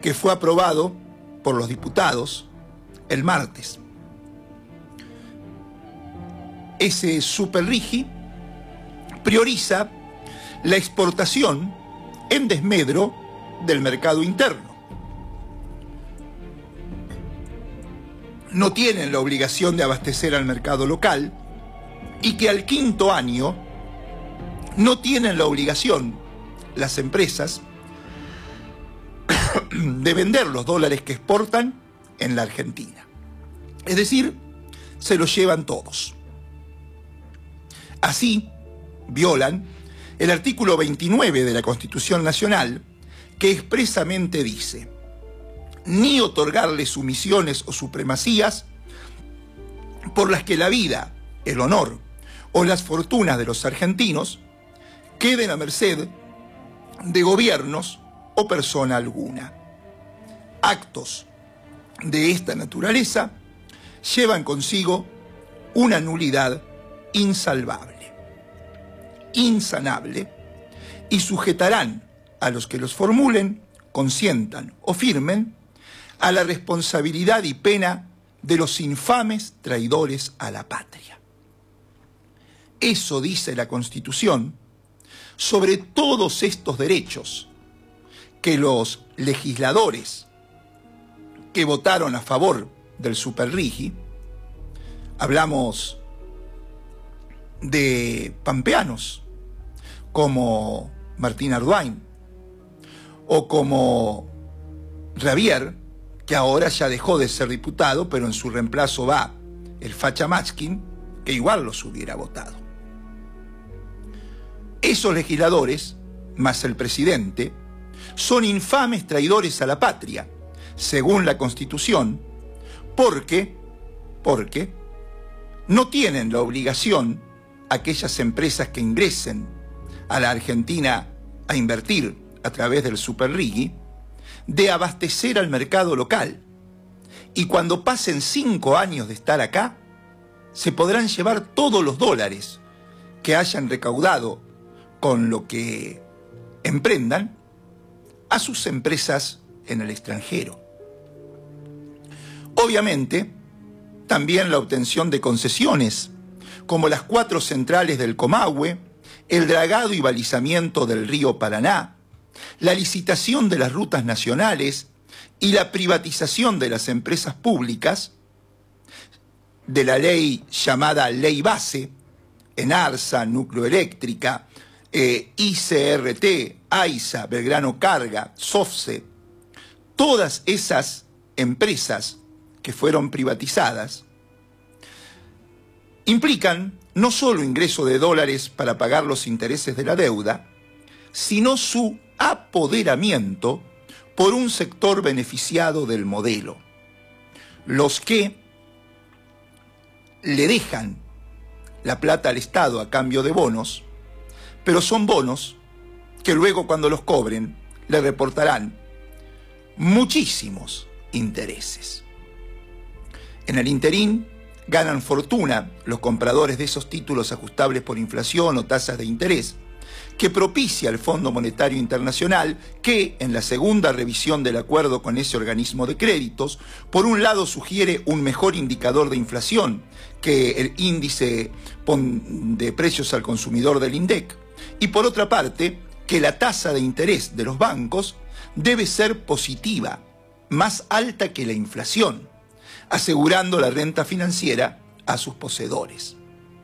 que fue aprobado por los diputados el martes. Ese superrigi prioriza la exportación en desmedro del mercado interno. No tienen la obligación de abastecer al mercado local y que al quinto año no tienen la obligación, las empresas, de vender los dólares que exportan en la Argentina. Es decir, se los llevan todos. Así, violan el artículo 29 de la Constitución Nacional, que expresamente dice: ni otorgarle sumisiones o supremacías por las que la vida, el honor o las fortunas de los argentinos queden a merced de gobiernos o persona alguna. Actos de esta naturaleza llevan consigo una nulidad insalvable, insanable, y sujetarán a los que los formulen, consientan o firmen a la responsabilidad y pena de los infames traidores a la patria. Eso dice la Constitución sobre todos estos derechos que los legisladores que votaron a favor del superrigi, hablamos de pampeanos como Martín Arduin o como Ravier, que ahora ya dejó de ser diputado, pero en su reemplazo va el Facha Matskin, que igual los hubiera votado. Esos legisladores, más el presidente, son infames traidores a la patria, según la Constitución, porque no tienen la obligación aquellas empresas que ingresen a la Argentina a invertir a través del superrigi de abastecer al mercado local. Y cuando pasen 5 años de estar acá, se podrán llevar todos los dólares que hayan recaudado con lo que emprendan a sus empresas en el extranjero. Obviamente, también la obtención de concesiones, como las 4 centrales del Comahue, el dragado y balizamiento del río Paraná, la licitación de las rutas nacionales y la privatización de las empresas públicas, de la ley llamada Ley Base, Enarsa, Nucleoeléctrica, ICRT, AISA, Belgrano Carga, SOFCE, todas esas empresas que fueron privatizadas, implican no solo ingreso de dólares para pagar los intereses de la deuda, sino su apoderamiento por un sector beneficiado del modelo, los que le dejan la plata al Estado a cambio de bonos, pero son bonos que luego, cuando los cobren, le reportarán muchísimos intereses. En el interín, ganan fortuna los compradores de esos títulos ajustables por inflación o tasas de interés, que propicia el Fondo Monetario Internacional, que en la segunda revisión del acuerdo con ese organismo de créditos, por un lado sugiere un mejor indicador de inflación que el índice de precios al consumidor del INDEC, y por otra parte, que la tasa de interés de los bancos debe ser positiva, más alta que la inflación, asegurando la renta financiera a sus poseedores.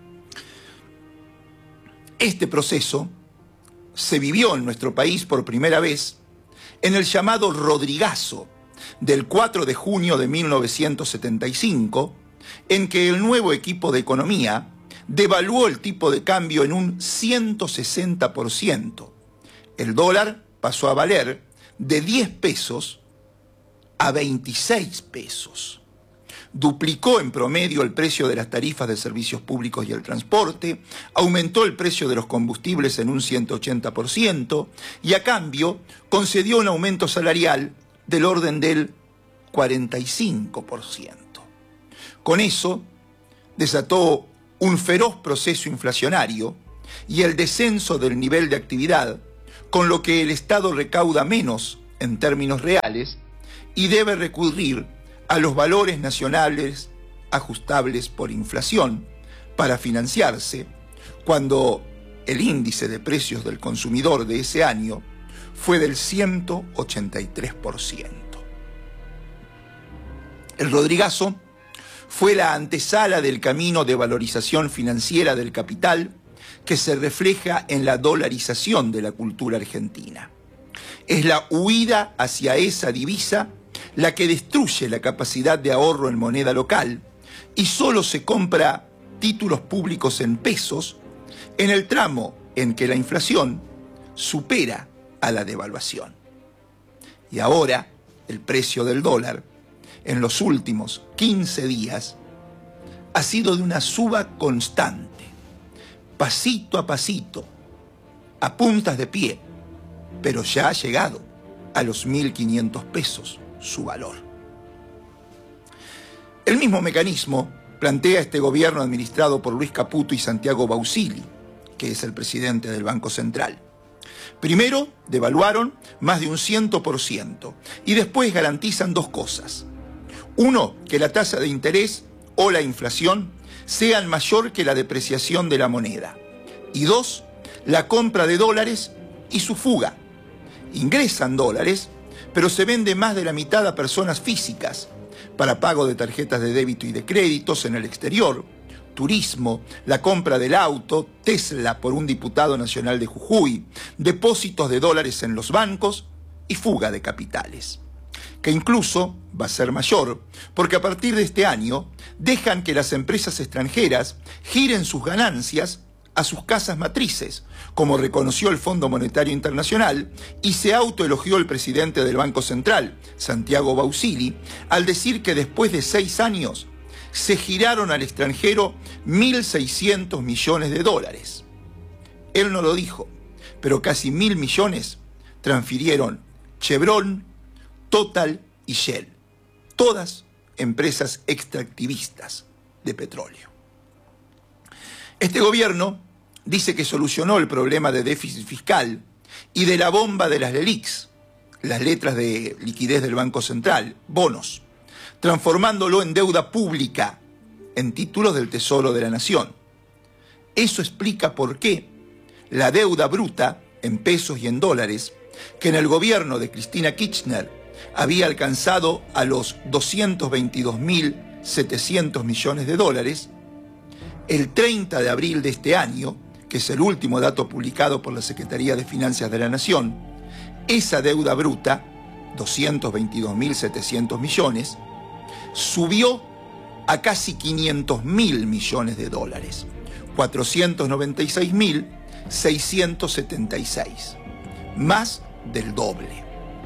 Este proceso se vivió en nuestro país por primera vez en el llamado Rodrigazo del 4 de junio de 1975, en que el nuevo equipo de economía devaluó el tipo de cambio en un 160%. El dólar pasó a valer de 10 pesos a 26 pesos. Duplicó en promedio el precio de las tarifas de servicios públicos y el transporte, aumentó el precio de los combustibles en un 180% y a cambio concedió un aumento salarial del orden del 45%. Con eso desató un feroz proceso inflacionario y el descenso del nivel de actividad, con lo que el Estado recauda menos en términos reales y debe recurrir a los valores nacionales ajustables por inflación para financiarse, cuando el índice de precios del consumidor de ese año fue del 183%. El Rodrigazo fue la antesala del camino de valorización financiera del capital que se refleja en la dolarización de la cultura argentina. Es la huida hacia esa divisa la que destruye la capacidad de ahorro en moneda local y solo se compra títulos públicos en pesos en el tramo en que la inflación supera a la devaluación. Y ahora el precio del dólar en los últimos 15 días ha sido de una suba constante, pasito a pasito, a puntas de pie, pero ya ha llegado a los 1.500 pesos su valor. El mismo mecanismo plantea este gobierno administrado por Luis Caputo y Santiago Bausili, que es el presidente del Banco Central. Primero, devaluaron más de un 100% y después garantizan dos cosas. Uno, que la tasa de interés o la inflación sean mayor que la depreciación de la moneda. Y dos, la compra de dólares y su fuga. Ingresan dólares, pero se vende más de la mitad a personas físicas para pago de tarjetas de débito y de créditos en el exterior, turismo, la compra del auto, Tesla por un diputado nacional de Jujuy, depósitos de dólares en los bancos y fuga de capitales, que incluso va a ser mayor, porque a partir de este año dejan que las empresas extranjeras giren sus ganancias a sus casas matrices, como reconoció el Fondo Monetario Internacional y se autoelogió el presidente del Banco Central, Santiago Bausili, al decir que después de 6 años se giraron al extranjero 1.600 millones de dólares. Él no lo dijo, pero casi 1.000 millones transfirieron Chevron, Total y Shell, todas empresas extractivistas de petróleo. Este gobierno dice que solucionó el problema de déficit fiscal y de la bomba de las LELIQs, las letras de liquidez del Banco Central, bonos, transformándolo en deuda pública, en títulos del Tesoro de la Nación. Eso explica por qué la deuda bruta, en pesos y en dólares, que en el gobierno de Cristina Kirchner había alcanzado a los 222.700 millones de dólares, el 30 de abril de este año, que es el último dato publicado por la Secretaría de Finanzas de la Nación, esa deuda bruta, 222.700 millones, subió a casi 500.000 millones de dólares, 496.676, más del doble.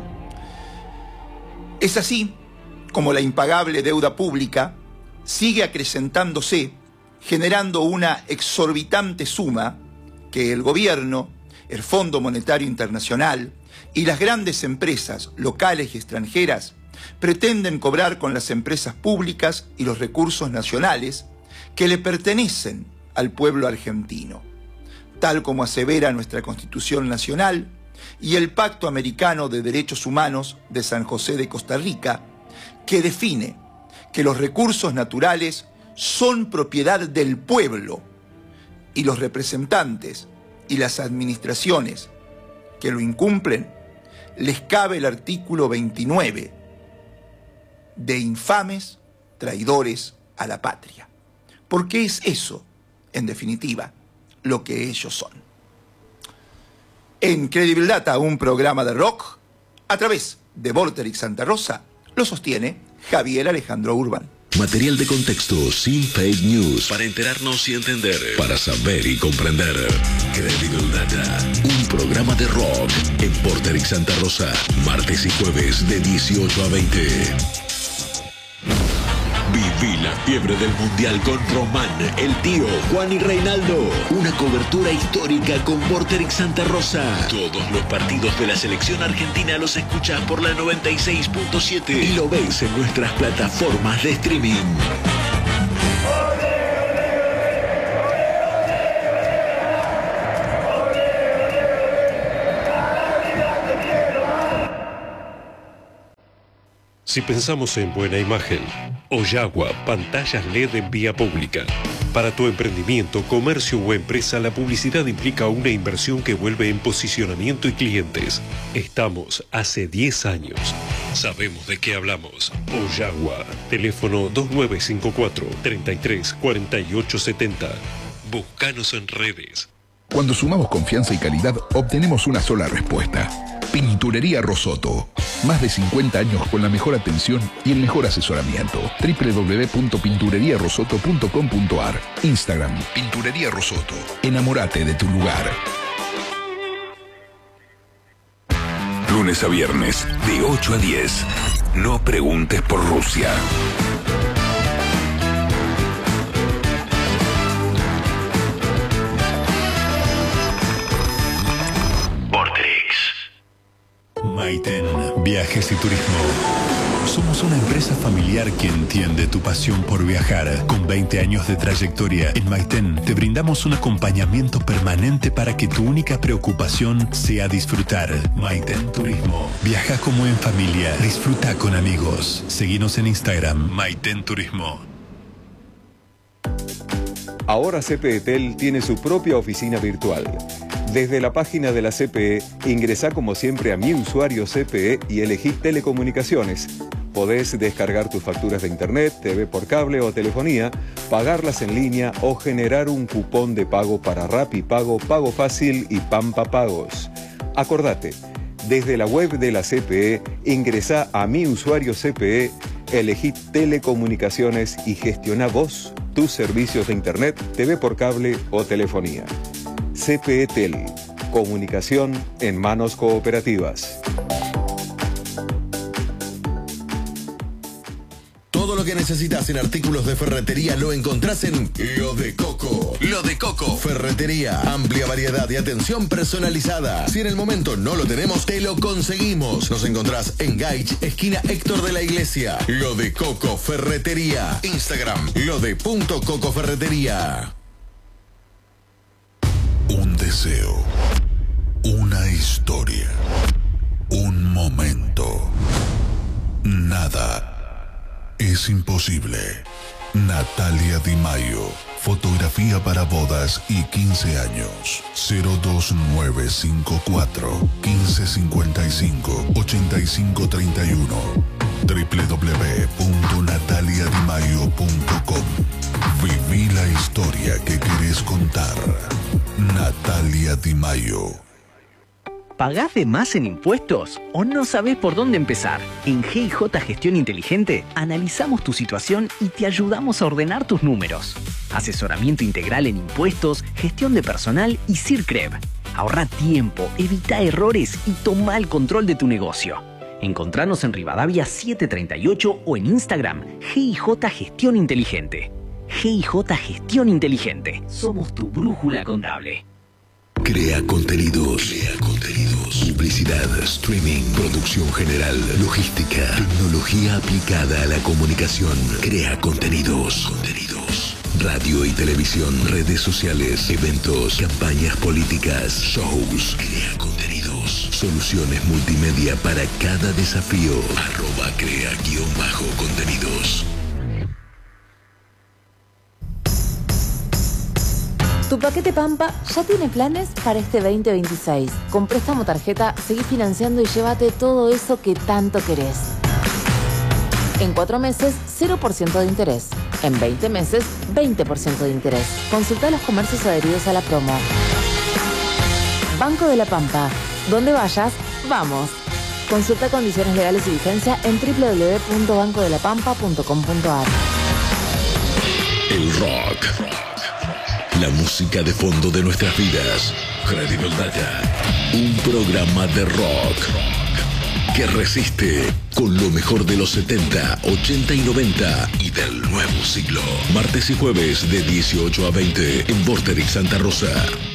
Es así como la impagable deuda pública sigue acrecentándose, generando una exorbitante suma que el gobierno, el Fondo Monetario Internacional y las grandes empresas locales y extranjeras pretenden cobrar con las empresas públicas y los recursos nacionales que le pertenecen al pueblo argentino, tal como asevera nuestra Constitución Nacional y el Pacto Americano de Derechos Humanos de San José de Costa Rica, que define que los recursos naturales son propiedad del pueblo y los representantes y las administraciones que lo incumplen les cabe el artículo 29 de infames traidores a la patria, porque es eso, en definitiva, lo que ellos son. En Credible Data, un programa de rock, a través de Vorterix Santa Rosa, lo sostiene Javier Alejandro Urban. Material de contexto sin fake news. Para enterarnos y entender. Para saber y comprender. Credible Data. Un programa de rock en Vorterix Santa Rosa. Martes y jueves de 18 a 20. Viví la fiebre del Mundial con Román, el tío, Juan y Reinaldo. Una cobertura histórica con Vorterix Santa Rosa. Todos los partidos de la selección argentina los escuchas por la 96.7 y lo ves en nuestras plataformas de streaming. Si pensamos en buena imagen, Oyagua, pantallas LED en vía pública. Para tu emprendimiento, comercio o empresa, la publicidad implica una inversión que vuelve en posicionamiento y clientes. Estamos hace 10 años. Sabemos de qué hablamos. Oyagua, teléfono 2954-334870. Búscanos en redes. Cuando sumamos confianza y calidad, obtenemos una sola respuesta. Pinturería Rosoto. Más de 50 años con la mejor atención y el mejor asesoramiento. www.pintureriarosoto.com.ar. Instagram, Pinturería Rosoto. Enamórate de tu lugar. Lunes a viernes, de 8 a 10. No preguntes por Rusia. Maiten, Viajes y Turismo. Somos una empresa familiar que entiende tu pasión por viajar. Con 20 años de trayectoria, en Maiten te brindamos un acompañamiento permanente para que tu única preocupación sea disfrutar. Maiten Turismo. Viaja como en familia, disfruta con amigos. Seguinos en Instagram, Maiten Turismo. Ahora CPE Tel tiene su propia oficina virtual. Desde la página de la CPE, ingresá como siempre a Mi Usuario CPE y elegí Telecomunicaciones. Podés descargar tus facturas de internet, TV por cable o telefonía, pagarlas en línea o generar un cupón de pago para Rapipago, Pago Fácil y Pampa Pagos. Acordate, desde la web de la CPE, ingresá a Mi Usuario CPE, elegí Telecomunicaciones y gestiona vos tus servicios de internet, TV por cable o telefonía. CPE Tel. Comunicación en manos cooperativas. Todo lo que necesitas en artículos de ferretería lo encontrás en Lo de Coco. Lo de Coco. Ferretería. Amplia variedad de atención personalizada. Si en el momento no lo tenemos, te lo conseguimos. Nos encontrás en Gaich, esquina Héctor de la Iglesia. Lo de Coco Ferretería. Instagram. Lode.cocoferretería. Un deseo, una historia, un momento. Nada es imposible. Natalia Di Maio, fotografía para bodas y 15 años. 02954 1555 8531 www.nataliadimaio.com. Viví la historia que querés contar. Natalia Di Maio. ¿Pagás de más en impuestos o no sabés por dónde empezar? En GIJ Gestión Inteligente analizamos tu situación y te ayudamos a ordenar tus números. Asesoramiento integral en impuestos, gestión de personal y CIRCREV. Ahorra tiempo, evita errores y toma el control de tu negocio. Encontranos en Rivadavia 738 o en Instagram GIJ Gestión Inteligente. GIJ Gestión Inteligente. Somos tu brújula contable. Crea contenidos. Publicidad, streaming, producción general, logística, tecnología aplicada a la comunicación. Crea contenidos. Radio y televisión, redes sociales, eventos, campañas políticas, shows. Crea contenidos. Soluciones multimedia para cada desafío. @crea_contenidos. Tu paquete Pampa ya tiene planes para este 2026. Con préstamo tarjeta, seguí financiando y llévate todo eso que tanto querés. En 4 meses, 0% de interés. En 20 meses, 20% de interés. Consulta los comercios adheridos a la promo. Banco de la Pampa. Donde vayas, vamos. Consulta condiciones legales y vigencia en www.bancodelapampa.com.ar. El rock. La música de fondo de nuestras vidas. Credible Data. Un programa de rock que resiste con lo mejor de los 70, 80 y 90 y del nuevo siglo. Martes y jueves de 18 a 20 en Vorterix Santa Rosa.